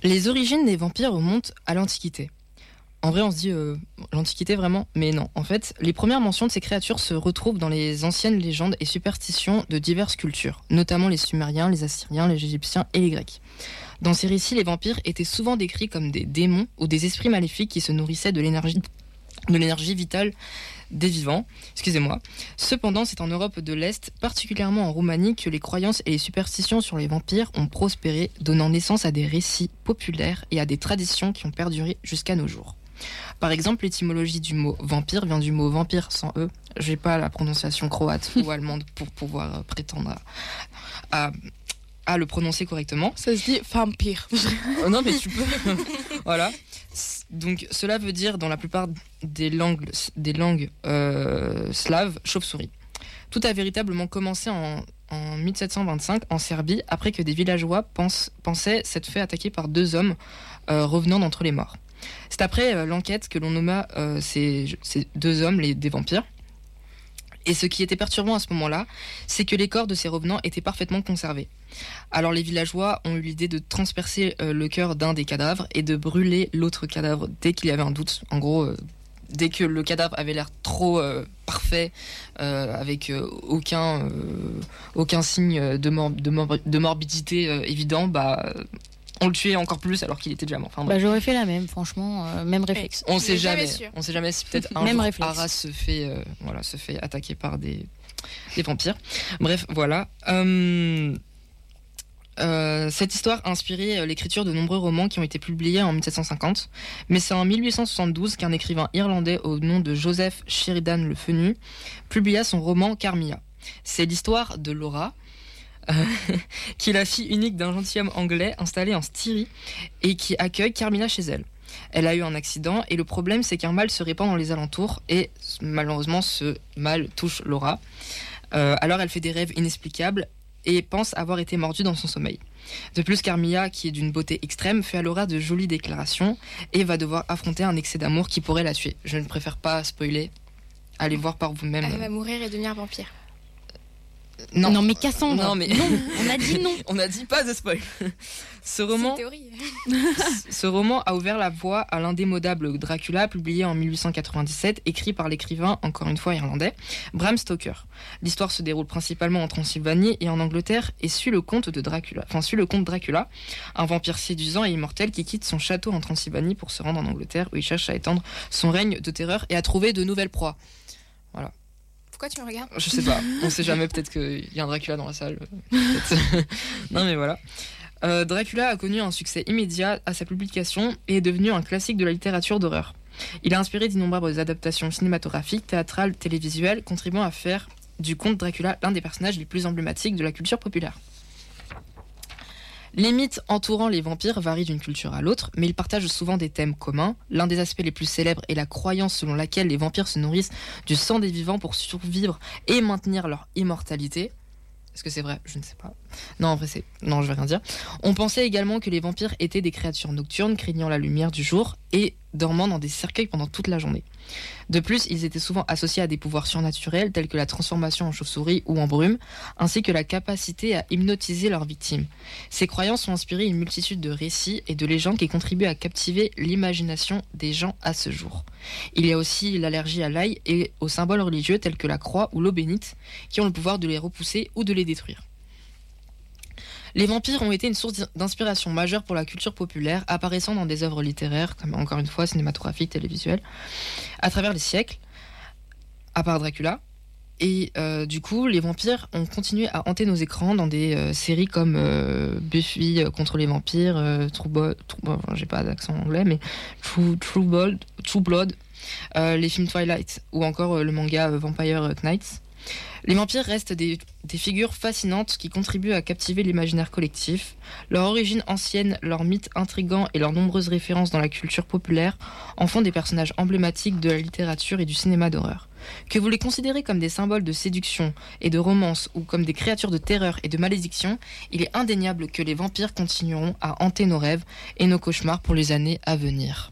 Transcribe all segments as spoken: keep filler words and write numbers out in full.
Les origines des vampires remontent à l'Antiquité. En vrai, on se dit euh, l'Antiquité vraiment, mais non. En fait, les premières mentions de ces créatures se retrouvent dans les anciennes légendes et superstitions de diverses cultures, notamment les Sumériens, les Assyriens, les Égyptiens et les Grecs. Dans ces récits, les vampires étaient souvent décrits comme des démons ou des esprits maléfiques qui se nourrissaient de l'énergie, de l'énergie vitale des vivants. Excusez-moi. Cependant, c'est en Europe de l'Est, particulièrement en Roumanie, que les croyances et les superstitions sur les vampires ont prospéré, donnant naissance à des récits populaires et à des traditions qui ont perduré jusqu'à nos jours. Par exemple, l'étymologie du mot vampire vient du mot vampire sans E. Je n'ai pas la prononciation croate ou allemande pour pouvoir prétendre à, à, à le prononcer correctement. Ça se dit vampire. Euh, non, mais tu peux. Voilà. Donc, cela veut dire, dans la plupart des langues, des langues euh, slaves, chauve-souris. Tout a véritablement commencé en, en dix-sept cent vingt-cinq en Serbie, après que des villageois pense, pensaient s'être fait attaquer par deux hommes euh, revenant d'entre les morts. C'est après euh, l'enquête que l'on nomma euh, ces, ces deux hommes les, des vampires. Et ce qui était perturbant à ce moment-là, c'est que les corps de ces revenants étaient parfaitement conservés. Alors les villageois ont eu l'idée de transpercer euh, le cœur d'un des cadavres et de brûler l'autre cadavre dès qu'il y avait un doute. En gros, euh, dès que le cadavre avait l'air trop euh, parfait, euh, avec euh, aucun, euh, aucun signe de, mor- de, mor- de morbidité euh, évident, bah... on le tuait encore plus alors qu'il était déjà mort. Enfin, bah, j'aurais fait la même, franchement, euh, même réflexe. On sait jamais. On sait jamais si peut-être un même jour réflexe. Arras se fait, euh, voilà, se fait attaquer par des, des vampires. Bref, voilà. Euh, euh, cette histoire a inspiré l'écriture de nombreux romans qui ont été publiés en dix-sept cent cinquante. Mais c'est en mille huit cent soixante-douze qu'un écrivain irlandais au nom de Joseph Sheridan Le Fanu publia son roman Carmilla. C'est l'histoire de Laura, Euh, qui est la fille unique d'un gentilhomme anglais installé en Styrie et qui accueille Carmilla chez elle. Elle a eu un accident et le problème c'est qu'un mal se répand dans les alentours et malheureusement ce mal touche Laura. Euh, alors elle fait des rêves inexplicables et pense avoir été mordue dans son sommeil. De plus, Carmilla, qui est d'une beauté extrême, fait à Laura de jolies déclarations et va devoir affronter un excès d'amour qui pourrait la tuer. Je ne préfère pas spoiler. Allez voir par vous-même. Elle va mourir et devenir vampire. Non, non mais Cassandre. Non, mais non, on a dit non. On a dit pas de spoil. Ce roman, c'est théorie. ce roman a ouvert la voie à l'indémodable Dracula, publié en mille huit cent quatre-vingt-dix-sept, écrit par l'écrivain, encore une fois irlandais, Bram Stoker. L'histoire se déroule principalement en Transylvanie et en Angleterre et suit le conte de Dracula. Enfin, suit le conte Dracula, un vampire séduisant et immortel qui quitte son château en Transylvanie pour se rendre en Angleterre où il cherche à étendre son règne de terreur et à trouver de nouvelles proies. Voilà. Pourquoi tu me regardes ? Je sais pas, on sait jamais, peut-être qu'il y a un Dracula dans la salle. Non mais voilà. Euh, Dracula a connu un succès immédiat à sa publication et est devenu un classique de la littérature d'horreur. Il a inspiré d'innombrables adaptations cinématographiques, théâtrales, télévisuelles, contribuant à faire du conte Dracula l'un des personnages les plus emblématiques de la culture populaire. Les mythes entourant les vampires varient d'une culture à l'autre, mais ils partagent souvent des thèmes communs. L'un des aspects les plus célèbres est la croyance selon laquelle les vampires se nourrissent du sang des vivants pour survivre et maintenir leur immortalité. Est-ce que c'est vrai ? Je ne sais pas. Non, en vrai, c'est... Non, je vais rien dire. On pensait également que les vampires étaient des créatures nocturnes, craignant la lumière du jour et dormant dans des cercueils pendant toute la journée. De plus, ils étaient souvent associés à des pouvoirs surnaturels, tels que la transformation en chauve-souris ou en brume, ainsi que la capacité à hypnotiser leurs victimes. Ces croyances ont inspiré une multitude de récits et de légendes qui contribuent à captiver l'imagination des gens à ce jour. Il y a aussi l'allergie à l'ail et aux symboles religieux tels que la croix ou l'eau bénite, qui ont le pouvoir de les repousser ou de les détruire. Les vampires ont été une source d'inspiration majeure pour la culture populaire, apparaissant dans des œuvres littéraires, comme encore une fois cinématographiques, télévisuelles, à travers les siècles, à part Dracula. Et euh, du coup, les vampires ont continué à hanter nos écrans dans des euh, séries comme euh, Buffy euh, contre les vampires, euh, True Blood, True, bon, j'ai pas d'accent anglais, mais True, True Blood, True Blood euh, les films Twilight, ou encore euh, le manga euh, Vampire Knights. Les vampires restent des, des figures fascinantes qui contribuent à captiver l'imaginaire collectif. Leur origine ancienne, leurs mythes intrigants et leurs nombreuses références dans la culture populaire en font des personnages emblématiques de la littérature et du cinéma d'horreur. Que vous les considérez comme des symboles de séduction et de romance ou comme des créatures de terreur et de malédiction, il est indéniable que les vampires continueront à hanter nos rêves et nos cauchemars pour les années à venir.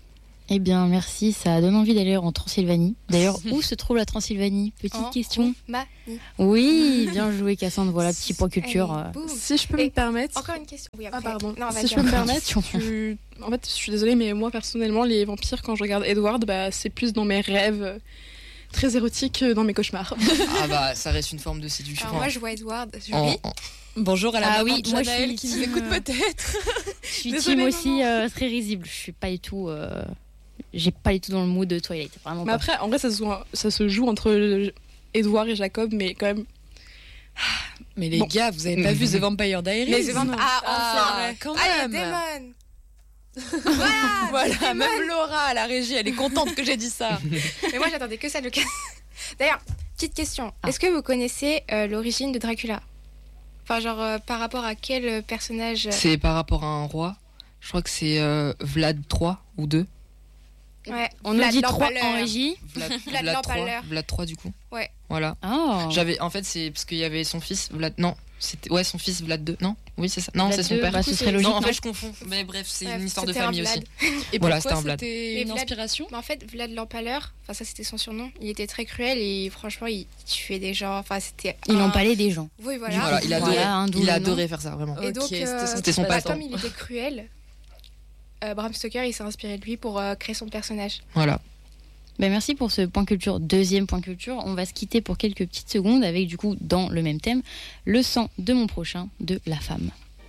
Eh bien, merci, ça donne envie d'aller en Transylvanie. D'ailleurs, où se trouve la Transylvanie? Petite en question. Roumanie. Oui, bien joué Cassandre, voilà, petit point culture. Allez, boum. Si je peux Et me permettre. Encore une question. Oui, Ah après. pardon. Non, si je vas-y, peux me encore. permettre, tu... en fait, je suis désolée, mais moi personnellement, les vampires, quand je regarde Edward, bah, c'est plus dans mes rêves euh, très érotiques que dans mes cauchemars. Ah bah, ça reste une forme de séduction. Alors moi, je vois Edward. Je En- ris. en- Bonjour à la Ah maman oui, de moi, je Janaël suis qui team, nous écoute euh, peut-être. Je suis Désolée, team maman. aussi euh, très risible. Je suis pas du tout. euh, J'ai pas du tout dans le mood de Twilight. Vraiment Mais pas. après, en vrai, ça se joue, ça se joue entre Edward et Jacob, mais quand même. Mais les Bon. gars, vous avez pas vu The Vampire Diaries? Mais The Vampire- Ah, Ah, enfin. quand Ah, même. les démons. Voilà. Voilà, même Laura à la régie, elle est contente que j'ai dit ça. Mais moi, j'attendais que ça de le cas. D'ailleurs, petite question. Ah. Est-ce que vous connaissez euh, l'origine de Dracula? Enfin, genre, euh, par rapport à quel euh, personnage euh, C'est par rapport à un roi. Je crois que c'est euh, Vlad trois ou deux. Ouais, On nous Vlad dit trois l'Empaleur. en régie. Vlad, Vlad Vlad trois. l'Empaleur. Vlad trois du coup. Ouais. Voilà. Oh. J'avais, en fait, c'est parce qu'il y avait son fils Vlad. Non, c'était ouais son fils Vlad deux. Non, oui c'est ça. Non, Vlad c'est son deux, père. bah, ce coup, serait c'est- logique. non, en non fait, je confonds. Mais bref, c'est Bref, une histoire de c'était un famille Vlad. aussi. Et Voilà, pourquoi c'était un Vlad. c'était Mais une Vlad- inspiration? Mais en fait, Vlad l'Empaleur, enfin ça c'était son surnom, il était très cruel et franchement il tuait des gens, enfin c'était... Il un- empalait des gens. Oui voilà. Voilà, il adorait, Voilà, un il double adorait faire ça vraiment. Et Ok, donc, c'était euh, son C'était son bah, passe-temps. comme il était cruel, euh, Bram Stoker il s'est inspiré de lui pour euh, créer son personnage. Voilà. Ben merci pour ce point culture. Deuxième point culture. On va se quitter pour quelques petites secondes avec du coup dans le même thème, le sang de mon prochain de La Femme.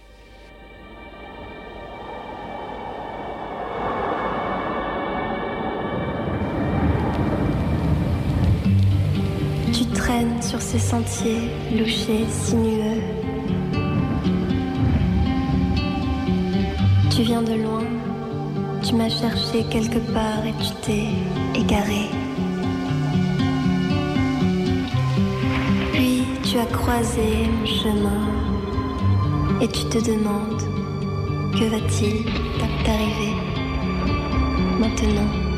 Tu traînes sur ces sentiers louchés, sinueux. Tu viens de loin, tu m'as cherché quelque part et tu t'es égaré. Puis tu as croisé mon chemin et tu te demandes que va-t-il t'arriver maintenant.